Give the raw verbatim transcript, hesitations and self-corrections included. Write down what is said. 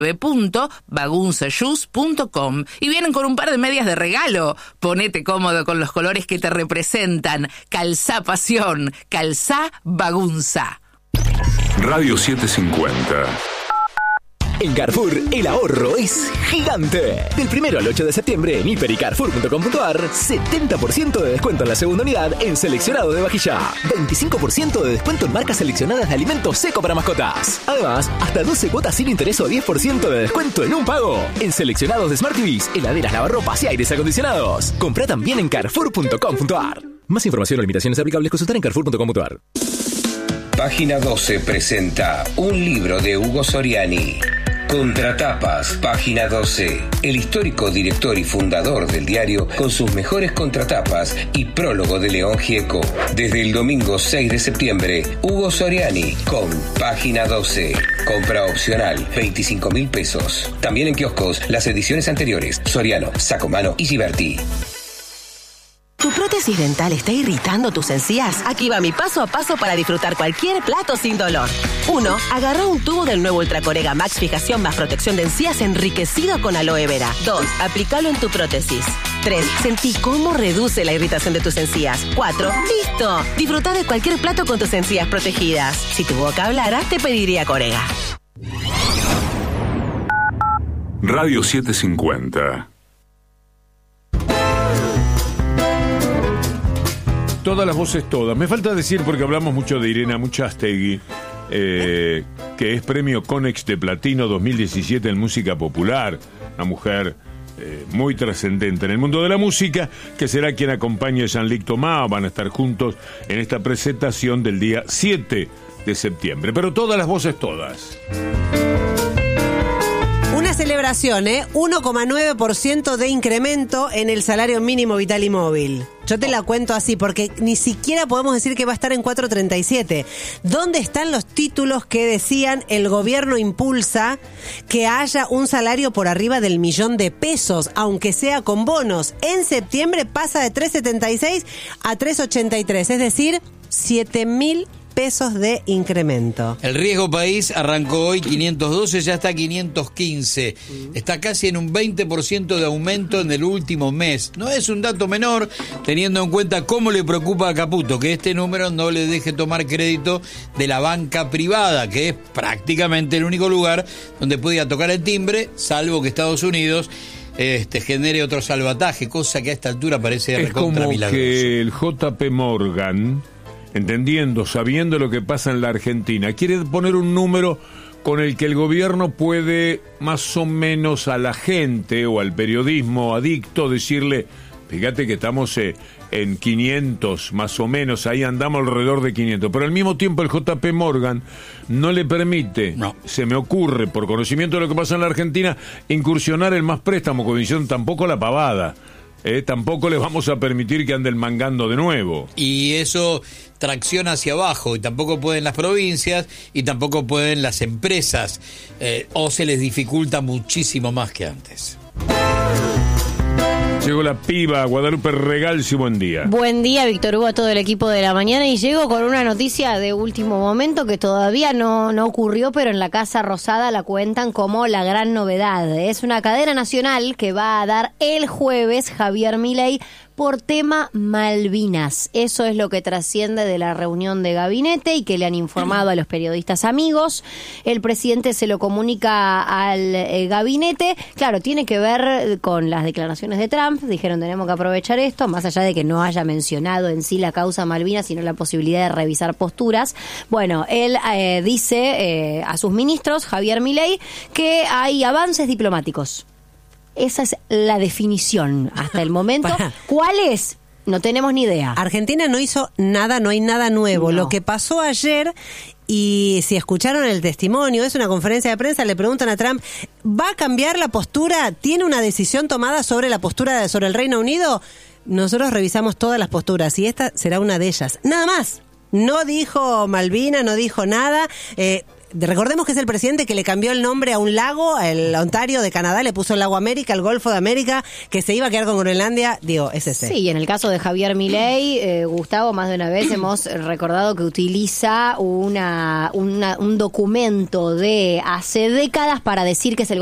punto bagunza shoes punto com y vienen con un par de medias de regalo. Ponete cómodo con los colores que te representan. Calzá pasión, calzá bagunza. Radio setecientos cincuenta. En Carrefour, el ahorro es gigante. Del primero al ocho de septiembre en hiper y carrefour punto com punto a r, setenta por ciento de descuento en la segunda unidad en seleccionado de vajilla. veinticinco por ciento de descuento en marcas seleccionadas de alimentos seco para mascotas. Además, hasta doce cuotas sin interés o diez por ciento de descuento en un pago. En seleccionados de Smart T Vs, heladeras, lavarropas y aires acondicionados. Comprá también en carrefour punto com punto a r. Más información o limitaciones aplicables consultar en carrefour punto com punto a r. Página doce presenta un libro de Hugo Soriani. Contratapas, Página doce. El histórico director y fundador del diario con sus mejores contratapas y prólogo de León Gieco. Desde el domingo seis de septiembre, Hugo Soriani con Página doce. Compra opcional, veinticinco mil pesos. También en kioscos, las ediciones anteriores, Soriano, Sacomano y Giberti. ¿Tu prótesis dental está irritando tus encías? Aquí va mi paso a paso para disfrutar cualquier plato sin dolor. uno. Agarra un tubo del nuevo Ultracorega Max Fijación más protección de encías enriquecido con aloe vera. dos. Aplícalo en tu prótesis. tres. Sentí cómo reduce la irritación de tus encías. cuatro. ¡Listo! Disfruta de cualquier plato con tus encías protegidas. Si tu boca hablara, te pediría Corega. Radio setecientos cincuenta. Todas las voces, todas. Me falta decir, porque hablamos mucho de Irena Muchastegui, eh, que es premio Conex de Platino dos mil diecisiete en música popular. Una mujer eh, muy trascendente en el mundo de la música, que será quien acompañe a Jean-Luc Thomas. Van a estar juntos en esta presentación del día siete de septiembre. Pero todas las voces, todas. Una celebración, ¿eh? uno coma nueve por ciento de incremento en el salario mínimo vital y móvil. Yo te la cuento así porque ni siquiera podemos decir que va a estar en cuatro treinta y siete. ¿Dónde están los títulos que decían el gobierno impulsa que haya un salario por arriba del millón de pesos, aunque sea con bonos? En septiembre pasa de tres setenta y seis a tres ochenta y tres, es decir, siete mil pesos de incremento. El riesgo país arrancó hoy quinientos doce, ya está quinientos quince. Está casi en un veinte por ciento de aumento en el último mes. No es un dato menor, teniendo en cuenta cómo le preocupa a Caputo que este número no le deje tomar crédito de la banca privada, que es prácticamente el único lugar donde podía tocar el timbre, salvo que Estados Unidos este, genere otro salvataje, cosa que a esta altura parece recontra milagroso. Es como que el J P Morgan, entendiendo, sabiendo lo que pasa en la Argentina, quiere poner un número con el que el gobierno puede más o menos a la gente o al periodismo adicto decirle, fíjate que estamos eh, en quinientos más o menos, ahí andamos alrededor de quinientos, pero al mismo tiempo el J P Morgan no le permite, no. se me ocurre, por conocimiento de lo que pasa en la Argentina, incursionar en más préstamos, condición tampoco la pavada. Eh, tampoco les vamos a permitir que anden mangando de nuevo. Y eso tracciona hacia abajo, y tampoco pueden las provincias, y tampoco pueden las empresas, eh, o se les dificulta muchísimo más que antes. Llegó la piba, Guadalupe Regalci, buen día. Buen día, Víctor Hugo, a todo el equipo de la mañana, y llego con una noticia de último momento que todavía no, no ocurrió, pero en la Casa Rosada la cuentan como la gran novedad. Es una cadena nacional que va a dar el jueves Javier Milei por tema Malvinas. Eso es lo que trasciende de la reunión de gabinete y que le han informado a los periodistas amigos. El presidente se lo comunica al eh, gabinete. Claro, tiene que ver con las declaraciones de Trump. Dijeron, tenemos que aprovechar esto, más allá de que no haya mencionado en sí la causa Malvinas, sino la posibilidad de revisar posturas. Bueno, él eh, dice eh, a sus ministros, Javier Milei, que hay avances diplomáticos. Esa es la definición hasta el momento. ¿Cuál es? No tenemos ni idea. Argentina no hizo nada, no hay nada nuevo. No. Lo que pasó ayer, y si escucharon el testimonio, es una conferencia de prensa, le preguntan a Trump, ¿va a cambiar la postura? ¿Tiene una decisión tomada sobre la postura de, sobre el Reino Unido? Nosotros revisamos todas las posturas y esta será una de ellas. Nada más. No dijo Malvina, no dijo nada. Eh, recordemos que es el presidente que le cambió el nombre a un lago, el Ontario de Canadá, le puso el lago América, el Golfo de América, que se iba a quedar con Groenlandia, digo, es ese. Sí, y en el caso de Javier Milei, eh, Gustavo, más de una vez hemos recordado que utiliza una, una un documento de hace décadas para decir que es el